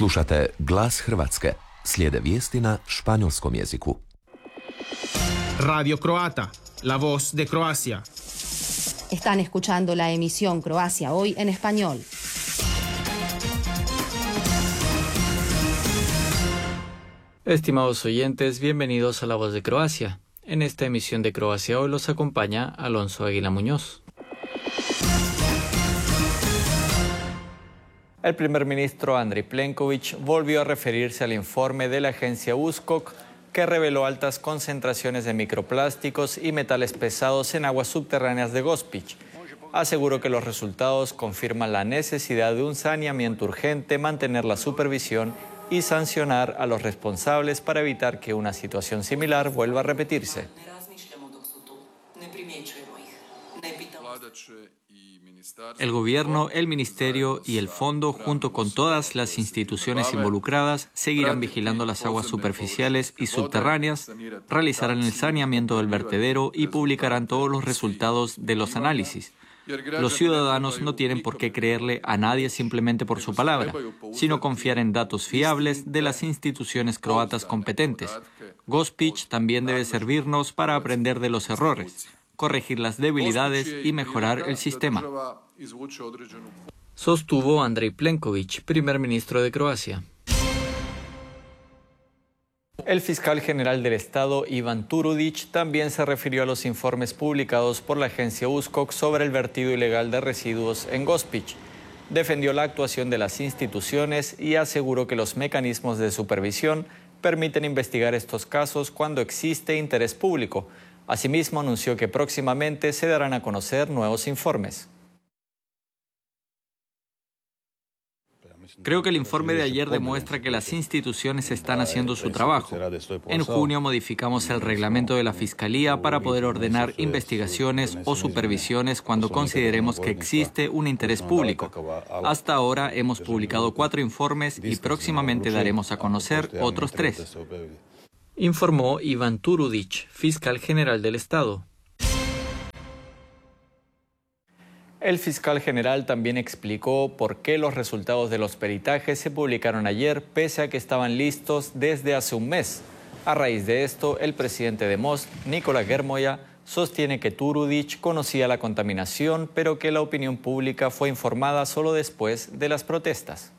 Slušate Glas Hrvatske. Slijede vijesti na španjolskom jeziku. Radio Croata, la voz de Croacia. Están escuchando la emisión Croacia Hoy en español. Estimados oyentes, bienvenidos a La Voz de Croacia. En esta emisión de Croacia Hoy los acompaña Alonso Águila Muñoz. El primer ministro Andrej Plenković volvió a referirse al informe de la agencia USKOK que reveló altas concentraciones de microplásticos y metales pesados en aguas subterráneas de Gospić. Aseguró que los resultados confirman la necesidad de un saneamiento urgente, mantener la supervisión y sancionar a los responsables para evitar que una situación similar vuelva a repetirse. El gobierno, el ministerio y el fondo, junto con todas las instituciones involucradas, seguirán vigilando las aguas superficiales y subterráneas, realizarán el saneamiento del vertedero y publicarán todos los resultados de los análisis. Los ciudadanos no tienen por qué creerle a nadie simplemente por su palabra, sino confiar en datos fiables de las instituciones croatas competentes. Gospić también debe servirnos para aprender de los errores, corregir las debilidades y mejorar el sistema, sostuvo Andrej Plenković, primer ministro de Croacia. El fiscal general del Estado, Ivan Turudić, también se refirió a los informes publicados por la agencia USKOK sobre el vertido ilegal de residuos en Gospić. Defendió la actuación de las instituciones y aseguró que los mecanismos de supervisión permiten investigar estos casos cuando existe interés público. Asimismo, anunció que próximamente se darán a conocer nuevos informes. Creo que el informe de ayer demuestra que las instituciones están haciendo su trabajo. En junio modificamos el reglamento de la Fiscalía para poder ordenar investigaciones o supervisiones cuando consideremos que existe un interés público. Hasta ahora hemos publicado 4 informes y próximamente daremos a conocer otros 3. Informó Ivan Turudić, fiscal general del Estado. El fiscal general también explicó por qué los resultados de los peritajes se publicaron ayer, pese a que estaban listos desde hace un mes. A raíz de esto, el presidente de Most, Nikola Grmoja, sostiene que Turudić conocía la contaminación, pero que la opinión pública fue informada solo después de las protestas.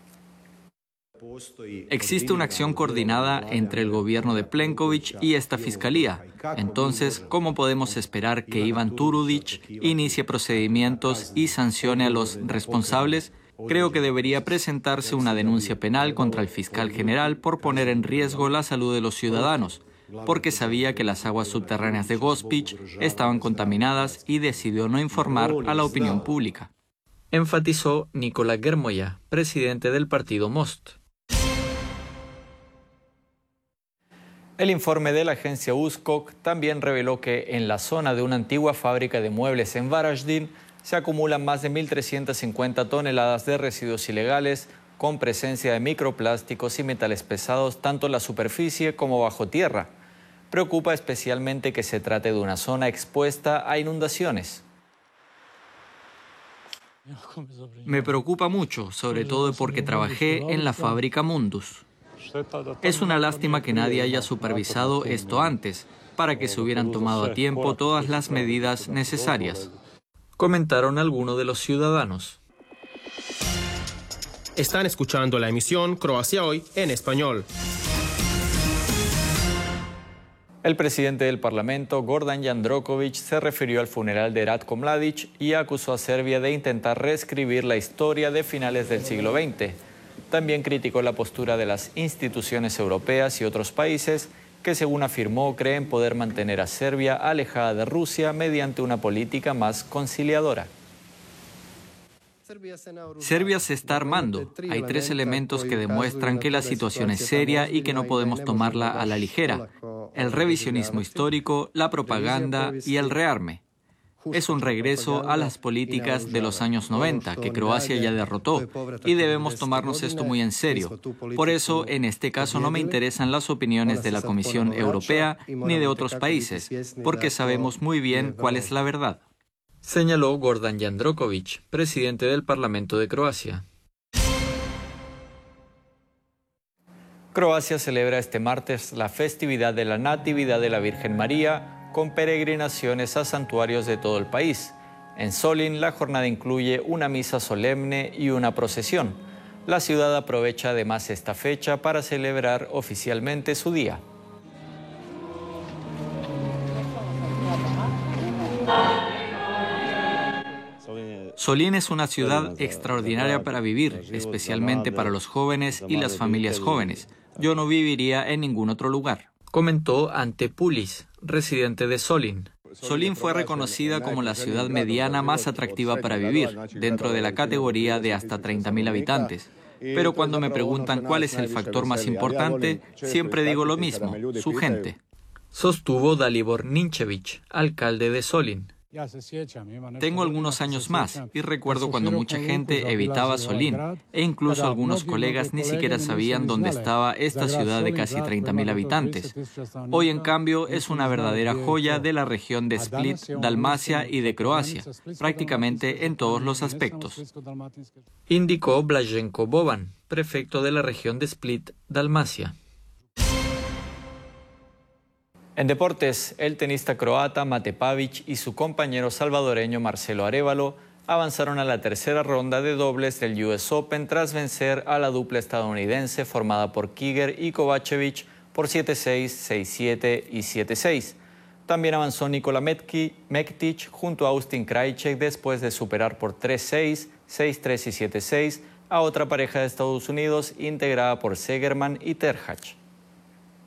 Existe una acción coordinada entre el gobierno de Plenković y esta fiscalía. Entonces, ¿cómo podemos esperar que Ivan Turudić inicie procedimientos y sancione a los responsables? Creo que debería presentarse una denuncia penal contra el fiscal general por poner en riesgo la salud de los ciudadanos, porque sabía que las aguas subterráneas de Gospić estaban contaminadas y decidió no informar a la opinión pública, enfatizó Nikola Grmoja, presidente del partido Most. El informe de la agencia USKOK también reveló que en la zona de una antigua fábrica de muebles en Varaždin se acumulan más de 1.350 toneladas de residuos ilegales con presencia de microplásticos y metales pesados tanto en la superficie como bajo tierra. Preocupa especialmente que se trate de una zona expuesta a inundaciones. Me preocupa mucho, sobre todo porque trabajé en la fábrica Mundus. Es una lástima que nadie haya supervisado esto antes, para que se hubieran tomado a tiempo todas las medidas necesarias, comentaron algunos de los ciudadanos. Están escuchando la emisión Croacia Hoy en español. El presidente del Parlamento, Gordan Jandroković, se refirió al funeral de Ratko Mladić y acusó a Serbia de intentar reescribir la historia de finales del siglo XX. También criticó la postura de las instituciones europeas y otros países que, según afirmó, creen poder mantener a Serbia alejada de Rusia mediante una política más conciliadora. Serbia se está armando. Hay 3 elementos que demuestran que la situación es seria y que no podemos tomarla a la ligera: el revisionismo histórico, la propaganda y el rearme. Es un regreso a las políticas de los años 90, que Croacia ya derrotó, y debemos tomarnos esto muy en serio. Por eso, en este caso, no me interesan las opiniones de la Comisión Europea ni de otros países, porque sabemos muy bien cuál es la verdad, señaló Gordan Jandroković, presidente del Parlamento de Croacia. Croacia celebra este martes la festividad de la Natividad de la Virgen María con peregrinaciones a santuarios de todo el país. En Solin, la jornada incluye una misa solemne y una procesión. La ciudad aprovecha además esta fecha para celebrar oficialmente su día. Solín es una ciudad extraordinaria para vivir, especialmente para los jóvenes y las familias jóvenes. Yo no viviría en ningún otro lugar, comentó Ante Pulis, residente de Solin. Solín fue reconocida como la ciudad mediana más atractiva para vivir, dentro de la categoría de hasta 30.000 habitantes. Pero cuando me preguntan cuál es el factor más importante, siempre digo lo mismo, su gente. Sostuvo Dalibor Ninčević, alcalde de Solin. Tengo algunos años más y recuerdo cuando mucha gente evitaba Solín e incluso algunos colegas ni siquiera sabían dónde estaba esta ciudad de casi 30.000 habitantes. Hoy, en cambio, es una verdadera joya de la región de Split, Dalmacia y de Croacia, prácticamente en todos los aspectos, indicó Blaženko Boban, prefecto de la región de Split, Dalmacia. En deportes, el tenista croata Mate Pavić y su compañero salvadoreño Marcelo Arévalo avanzaron a la tercera ronda de dobles del US Open tras vencer a la dupla estadounidense formada por Kiger y Kovacevic por 7-6, 6-7 y 7-6. También avanzó Nikola Mektic junto a Austin Krajicek después de superar por 3-6, 6-3 y 7-6 a otra pareja de Estados Unidos integrada por Segerman y Terhach.